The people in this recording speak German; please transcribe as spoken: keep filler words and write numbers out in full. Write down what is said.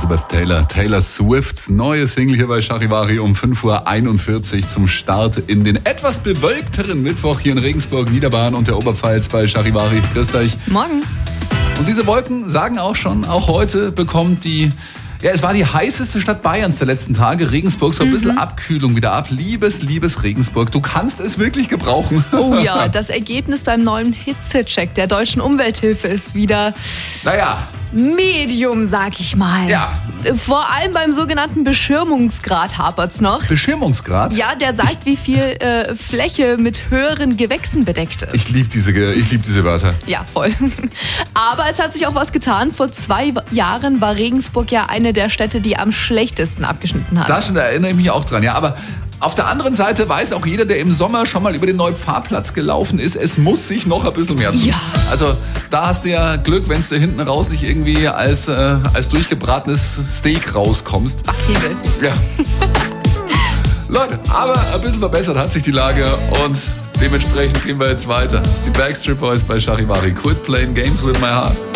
Elizabeth Taylor, Taylor Swifts neue Single hier bei Charivari um fünf Uhr einundvierzig zum Start in den etwas bewölkteren Mittwoch hier in Regensburg, Niederbayern und der Oberpfalz bei Charivari. Grüßt euch. Morgen. Und diese Wolken sagen auch schon, auch heute bekommt die... Ja, es war die heißeste Stadt Bayerns der letzten Tage. Regensburg, so ein bisschen mhm. Abkühlung wieder ab. Liebes, liebes Regensburg, du kannst es wirklich gebrauchen. Oh ja, das Ergebnis beim neuen Hitzecheck der Deutschen Umwelthilfe ist wieder... Naja... Medium, sag ich mal. Ja. Vor allem beim sogenannten Beschirmungsgrad hapert's noch. Beschirmungsgrad? Ja, der sagt, wie viel äh, Fläche mit höheren Gewächsen bedeckt ist. Ich liebe diese, ich lieb diese Wörter. Ja, voll. Aber es hat sich auch was getan. Vor zwei Jahren war Regensburg ja eine der Städte, die am schlechtesten abgeschnitten hat. Da erinnere ich mich auch dran, ja. Aber auf der anderen Seite weiß auch jeder, der im Sommer schon mal über den neuen Fahrplatz gelaufen ist, es muss sich noch ein bisschen mehr tun. Ja. Also da hast du ja Glück, wenn du hinten raus nicht irgendwie als, äh, als durchgebratenes Steak rauskommst. Backhebel. Ja. Leute, aber ein bisschen verbessert hat sich die Lage und dementsprechend gehen wir jetzt weiter. Die Backstreet Boys bei Charivari. Quit playing games with my heart.